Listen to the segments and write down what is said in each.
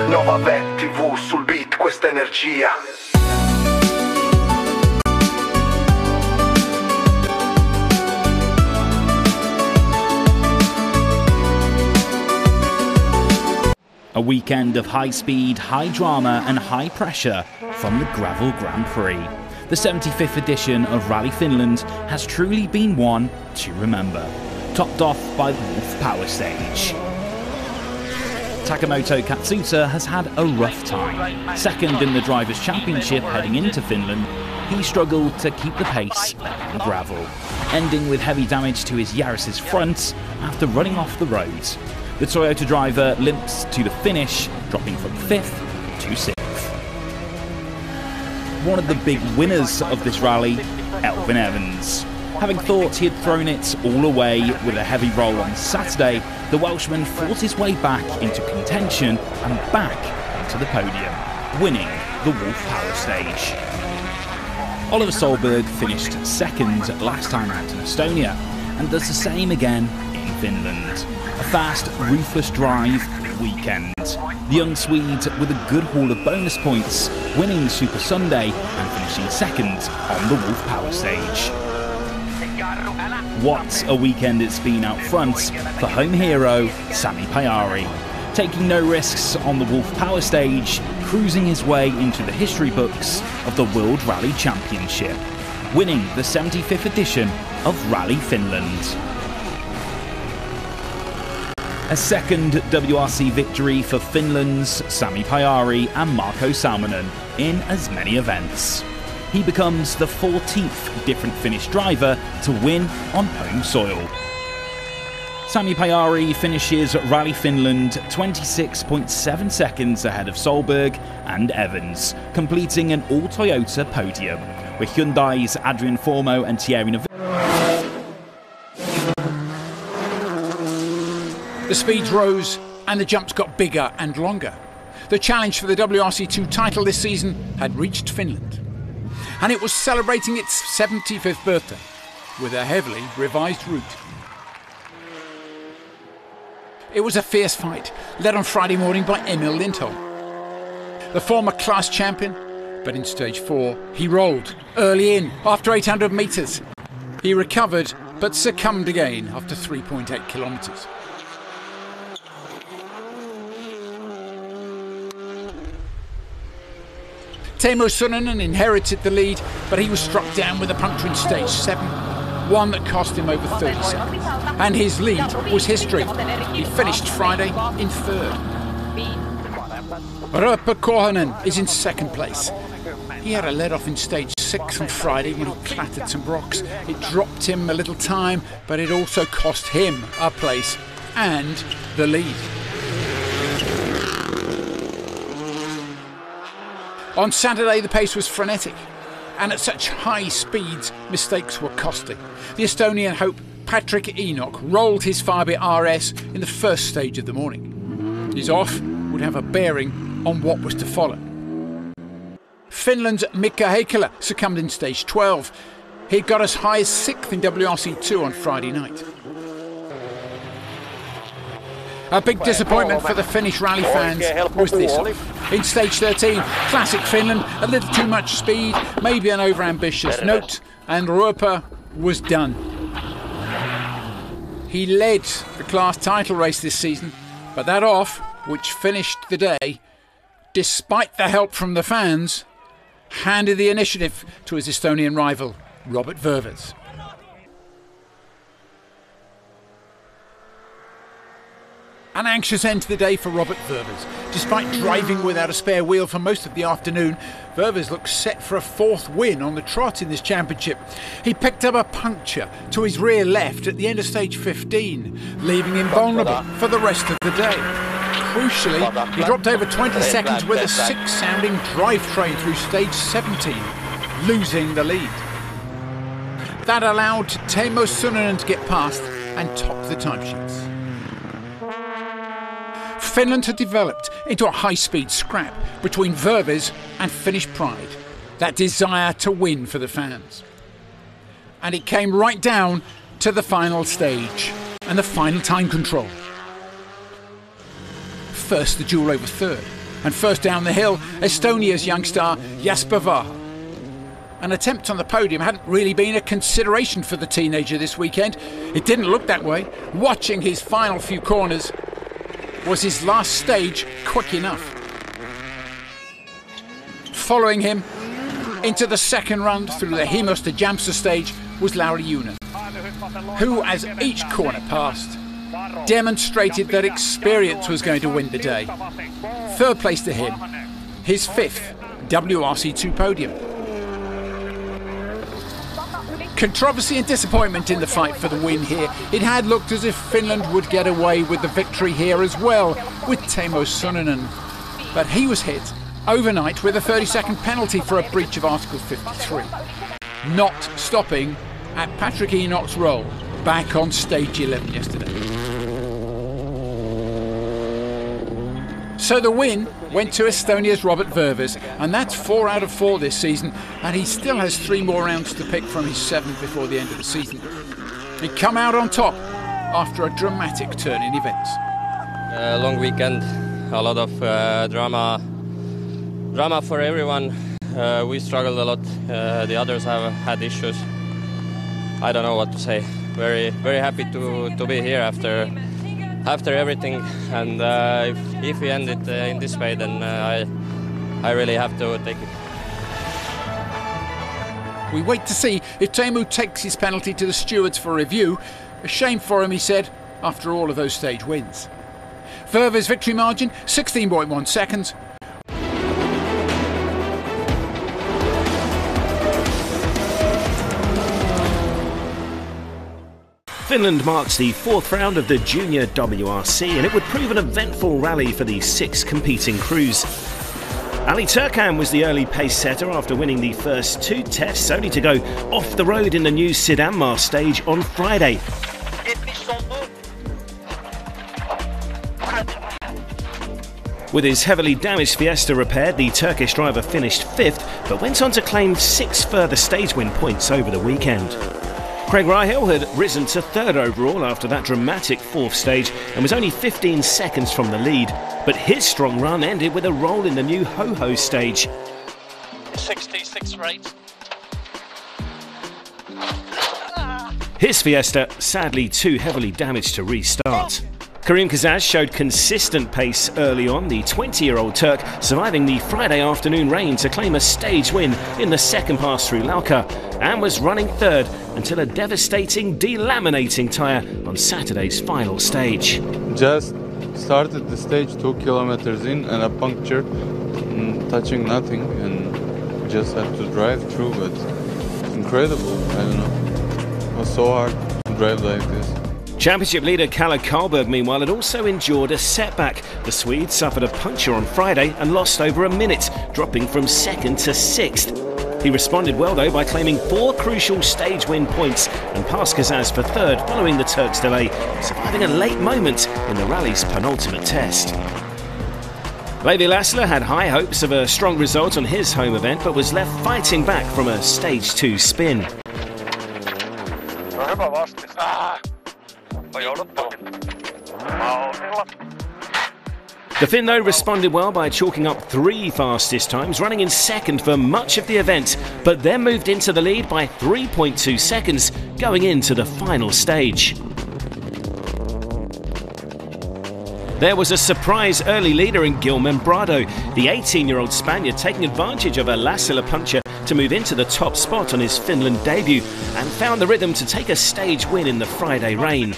No vabbè, TV sul beat, questa energia. A weekend of high speed, high drama and high pressure from the Gravel Grand Prix. The 75th edition of Rally Finland has truly been one to remember, topped off by the Wolf Power Stage. Takamoto Katsuta has had a rough time. Second in the Drivers' Championship heading into Finland, he struggled to keep the pace on gravel, ending with heavy damage to his Yaris's front after running off the road. The Toyota driver limps to the finish, dropping from 5th to 6th. One of the big winners of this rally, Elfyn Evans. Having thought he had thrown it all away with a heavy roll on Saturday, the Welshman fought his way back into contention and back onto the podium, winning the Wolf Power Stage. Oliver Solberg finished second last time out in Estonia and does the same again in Finland. A fast, ruthless drive weekend. The young Swede with a good haul of bonus points, winning Super Sunday and finishing second on the Wolf Power Stage. What a weekend it's been out front for home hero Sami Pajari. Taking no risks on the Wolf Power Stage, cruising his way into the history books of the World Rally Championship, winning the 75th edition of Rally Finland. A second WRC victory for Finland's Sami Pajari and Marko Salminen in as many events. He becomes the 14th different Finnish driver to win on home soil. Sami Pajari finishes Rally Finland 26.7 seconds ahead of Solberg and Evans, completing an all-Toyota podium, with Hyundai's Adrian Formeau and Thierry Neuville. The speeds rose and the jumps got bigger and longer. The challenge for the WRC2 title this season had reached Finland. And it was celebrating its 75th birthday with a heavily revised route. It was a fierce fight, led on Friday morning by Emil Lindholm, the former class champion, but in stage 4 he rolled early in after 800 metres. He recovered but succumbed again after 3.8 kilometres. Teemu Suninen inherited the lead, but he was struck down with a puncture in stage 7, one that cost him over 30 seconds. And his lead was history. He finished Friday in 3rd. Roope Korhonen is in 2nd place. He had a let-off in stage 6 on Friday when he clattered some rocks. It dropped him a little time, but it also cost him a place and the lead. On Saturday, the pace was frenetic, and at such high speeds, mistakes were costly. The Estonian hope Patrick Enoch rolled his Fabia RS in the first stage of the morning. His off would have a bearing on what was to follow. Finland's Mika Heikkilä succumbed in stage 12. He got as high as 6th in WRC2 on Friday night. A big disappointment for the Finnish rally fans was this off. In stage 13, classic Finland, a little too much speed, maybe an over-ambitious note, and Roope was done. He led the class title race this season, but that off, which finished the day, despite the help from the fans, handed the initiative to his Estonian rival, Robert Ververs. An anxious end to the day for Robert Ververs. Despite driving without a spare wheel for most of the afternoon, Ververs looks set for a 4th win on the trot in this championship. He picked up a puncture to his rear left at the end of stage 15, leaving him vulnerable for the rest of the day. Crucially, he dropped over 20 seconds with a 6-sounding drivetrain through stage 17, losing the lead. That allowed Teemu Suninen to get past and top the timesheets. Finland had developed into a high-speed scrap between Ververs and Finnish pride, that desire to win for the fans. And it came right down to the final stage and the final time control. First, the duel over 3rd. And first down the hill, Estonia's young star Jasper Vaha. An attempt on the podium hadn't really been a consideration for the teenager this weekend. It didn't look that way. Watching his final few corners, was his last stage quick enough? Following him into the second run through the Hiiumaa Jämsä stage was Lauri Juunen, who, as each corner passed, demonstrated that experience was going to win the day. Third place to him, his fifth WRC2 podium. Controversy and disappointment in the fight for the win here. It had looked as if Finland would get away with the victory here as well, with Teemu Sundinen. But he was hit overnight with a 30-second penalty for a breach of Article 53. Not stopping at Patrick Enoch's role back on stage 11 yesterday. So the win went to Estonia's Robert Võrves, and that's 4 out of 4 this season, and he still has 3 more rounds to pick from his 7 before the end of the season. He come out on top after a dramatic turn in events. Long weekend, a lot of drama for everyone. We struggled a lot. The others have had issues. I don't know what to say. Very happy to be here after everything, and if we end it in this way, then I really have to take it. We wait to see if Teemu takes his penalty to the stewards for review. A shame for him, he said, after all of those stage wins. Võrves' victory margin, 16.1 seconds. Finland marks the 4th round of the Junior WRC, and it would prove an eventful rally for the 6 competing crews. Ali Turkhan was the early pace setter after winning the first 2 tests, only to go off the road in the new Sidanmaa stage on Friday. With his heavily damaged Fiesta repaired, the Turkish driver finished 5th, but went on to claim 6 further stage win points over the weekend. Craig Rahill had risen to 3rd overall after that dramatic 4th stage and was only 15 seconds from the lead, but his strong run ended with a roll in the new Ho-Ho stage. 66 rate. His Fiesta sadly too heavily damaged to restart. Karim Kazaz showed consistent pace early on, the 20-year-old Turk surviving the Friday afternoon rain to claim a stage win in the second pass through Lauka, and was running 3rd until a devastating delaminating tyre on Saturday's final stage. Just started the stage 2 kilometers in and a puncture, touching nothing, and we just had to drive through, but it's incredible. I don't know, it was so hard to drive like this. Championship leader Kalle Karlberg, meanwhile, had also endured a setback. The Swede suffered a puncture on Friday and lost over a minute, dropping from 2nd to 6th. He responded well, though, by claiming 4 crucial stage win points and passed Kazaz for 3rd following the Turks' delay, surviving a late moment in the rally's penultimate test. Levi Lassila had high hopes of a strong result on his home event, but was left fighting back from a stage 2 spin. The Finn, though, responded well by chalking up 3 fastest times, running in 2nd for much of the event, but then moved into the lead by 3.2 seconds going into the final stage. There was a surprise early leader in Gil Membrado, the 18-year-old Spaniard taking advantage of a Lassila puncture to move into the top spot on his Finland debut and found the rhythm to take a stage win in the Friday rain.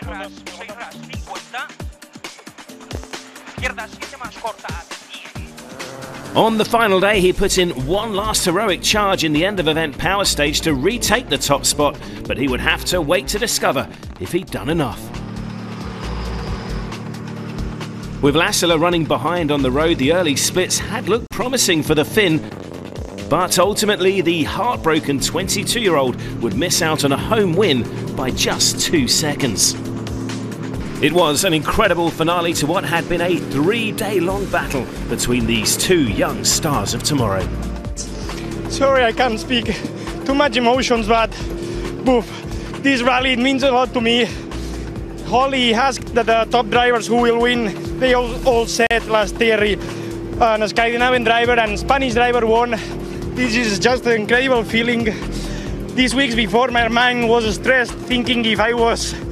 On the final day, he put in one last heroic charge in the end of event power stage to retake the top spot, but he would have to wait to discover if he'd done enough. With Lassila running behind on the road, the early splits had looked promising for the Finn, but ultimately the heartbroken 22-year-old would miss out on a home win by just 2 seconds. It was an incredible finale to what had been a 3-day-long battle between these 2 young stars of tomorrow. Sorry, I can't speak. Too much emotions, but this rally means a lot to me. Holly asked the top drivers who will win. They all said last theory and a Scandinavian driver and Spanish driver won. This is just an incredible feeling. These weeks before, my mind was stressed, thinking if I was